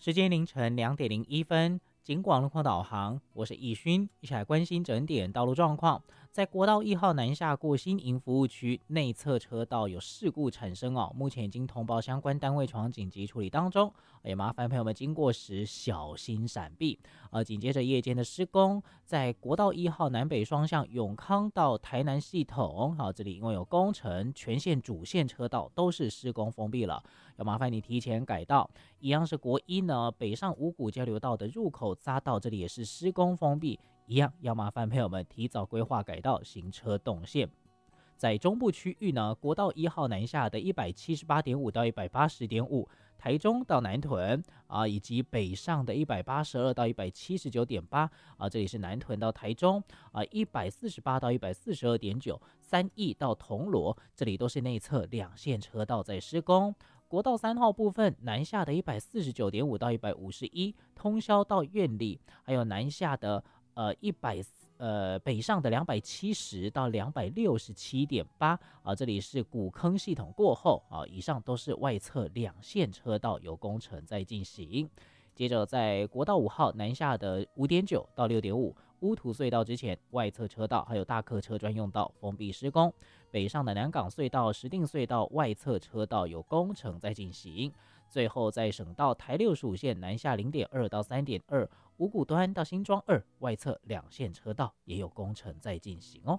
时间凌晨2:01，警广路况导航，我是易勋，一起来关心整点道路状况。在国道1号南下过新营服务区内侧车道有事故产生哦，目前已经通报相关单位从紧急处理当中，也麻烦朋友们经过时小心闪避。紧接着夜间的施工，在国道1号南北双向永康到台南系统，这里因为有工程，全线主线车道都是施工封闭了，要麻烦你提前改道。一样是国一呢，北上五股交流道的入口匝道，这里也是施工封闭，一样要麻烦朋友们提早规划改道行车动线。在中部区域呢，国道1号南下的178.5到180.5，台中到南屯以及北上的182到179.8这里是南屯到台中148到142.9，三义到铜锣，这里都是内侧两线车道在施工。国道3号部分，南下的149.5到151，通霄到苑里，还有南下的北上的270到267.8这里是古坑系统过后以上都是外侧两线车道有工程在进行。接着在国道5号南下的5.9到6.5，乌土隧道之前外侧车道还有大客车专用道封闭施工，北上的南港隧道、石碇隧道外侧车道有工程在进行。最后在省道台65线南下0.2到3.2，五股端到新庄2外侧两线车道也有工程在进行哦。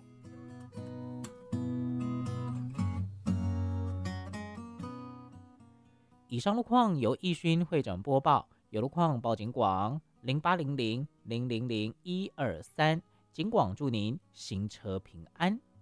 以上路况由易勋会诊播报，有路况报警广0800000123，警广祝您行车平安。